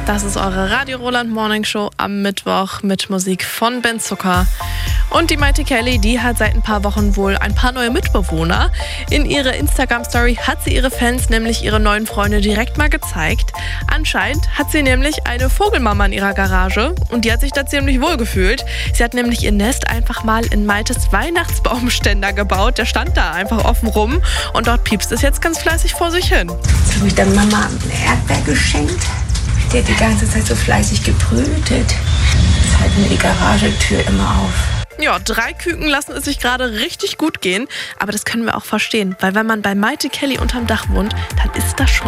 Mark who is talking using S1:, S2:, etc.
S1: Das ist eure Radio Roland Morning Show am Mittwoch mit Musik von Ben Zucker. Und die Maite Kelly, die hat seit ein paar Wochen wohl ein paar neue Mitbewohner. In ihrer Instagram-Story hat sie ihre Fans nämlich ihre neuen Freunde direkt mal gezeigt. Anscheinend hat sie nämlich eine Vogelmama in ihrer Garage und die hat sich da ziemlich wohl gefühlt. Sie hat nämlich ihr Nest einfach mal in Maites Weihnachtsbaumständer gebaut. Der stand da einfach offen rum und dort piepst es jetzt ganz fleißig vor sich hin.
S2: Jetzt habe ich der Mama eine Erdbeer geschenkt. Die hat die ganze Zeit so fleißig gebrütet. Jetzt halten wir die Garagetür immer auf.
S1: Ja, 3 Küken lassen es sich gerade richtig gut gehen. Aber das können wir auch verstehen, weil wenn man bei Maite Kelly unterm Dach wohnt, dann ist das schon